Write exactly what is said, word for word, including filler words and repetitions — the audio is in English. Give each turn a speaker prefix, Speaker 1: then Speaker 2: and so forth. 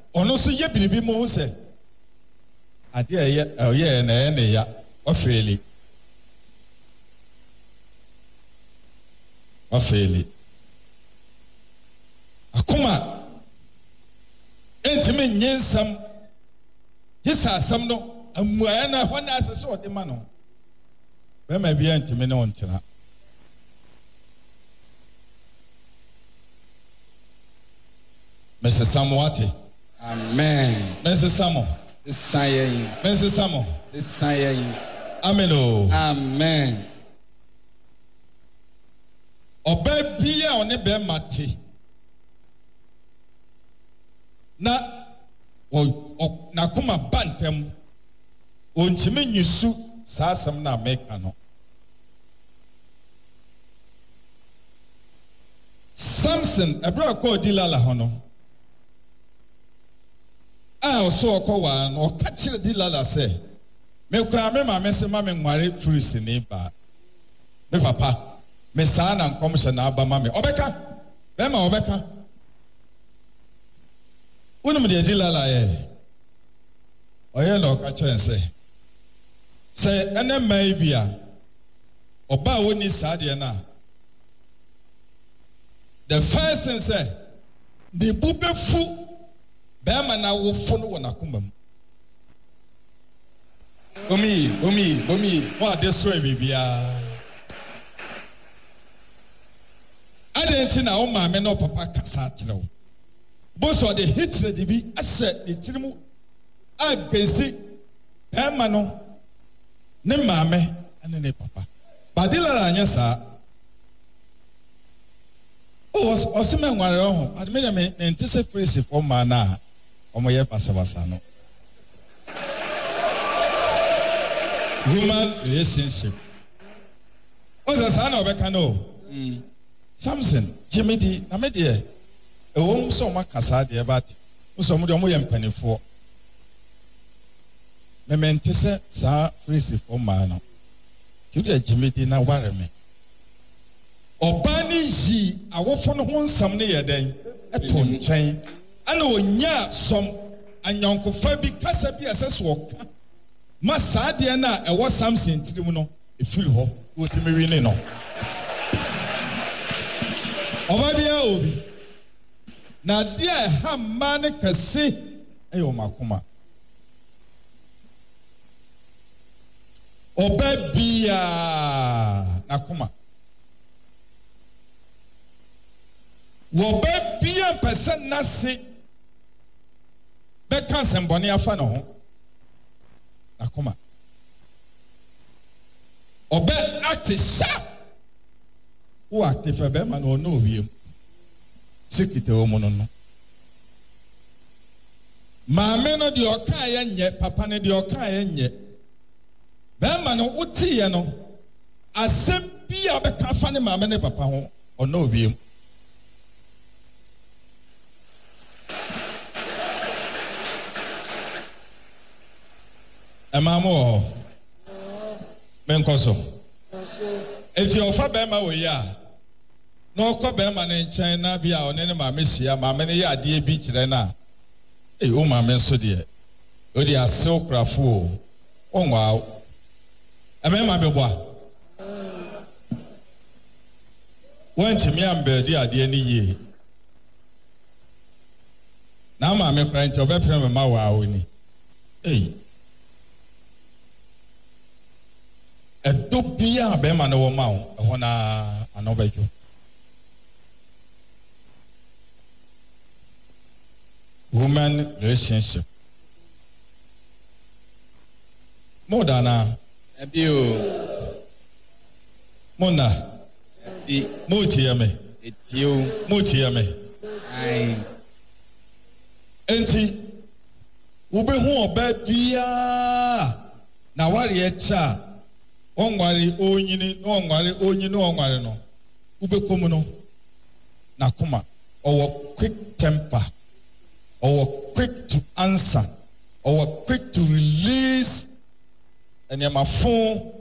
Speaker 1: ono so ye biribi mo se ade ye ye na na ya ofeli ofeli akoma entime nyensam jisa asam no amuaya na hona asese ode ma no be ma bia entime ne ontena Mister Samuati.
Speaker 2: Amen.
Speaker 1: Mister Samo.
Speaker 2: Sayen.
Speaker 1: Mister Samo.
Speaker 2: Sayen.
Speaker 1: Amen.
Speaker 2: Amen.
Speaker 1: Oba bia one be mate. Na o na kuma bantem. Ontime nyusu saa asam na meka no. Samson ebra ko dilala hono. Ah, so okwa no ka kire dilala say me kura me ma me se ma me nware fruits ni ba me papa me sa na nkom hye na aba ma me obeka be ma obeka wonu me de dilala ye oye no ka kire say say ene mai bia oba woni sa de na the first thing say the bubefu Bema na wo fono wona komam. Omi, omi, omi, wa destroy bibia. Adenti na o ma me no papa kasa kire wo. Boso de hatred bi ase ne tirimu against bema no ne maame ane ne papa. Badila la anya sa. O osime nware ho. Adme me ntese praise for mana. Omoye pasabasa no. Human relationship. What's the son of a canoe? Samson, Jimmy D. Namedie. A woman so much cassadia, but some of them were penny for. Mementese sa praise for mana. Today, Jimmy D. Now worry me. Obani ji awofo ho nsam ne yeden eto nchen ana onya som anyankofa bi kasa bi asese woka ma saade na ewo Samson tirim no efiri ho wotimi wi ne no oba bia obi na dia ha ma ne kase ayo makoma oba bia nakoma Wobe bia person nasi be kan semboni afa no ho akoma obe act sharp wo active be man no no wiem secret wo mo no no maame no de oka ye nye papa ne de oka ye nye be man no uti ye no asem bia be ka fa ne maame ne papa ho ono wiem Emamo Menkoso Eti ofa bema wo ya no ko bema ne nchen na bia one ne ma mesia ma me ne ya ade bi kire na eh o ma me so de o de asew krafo o nwa emema be boa wanti mi ambe de ade ni ye na ma me kra nche obepre me ma wa oni eh Edo bia be ma no ma ho ho na anobejo woman relationship more than a
Speaker 2: ebio
Speaker 1: mona
Speaker 2: di
Speaker 1: moti yame
Speaker 2: etio
Speaker 1: moti yame
Speaker 2: ai
Speaker 1: enti wo be hu oba bia na ware e cha onware onyini no onware onyi no onware no ubekom no nakoma owo quick temper owo quick to answer owo quick to release and yamafon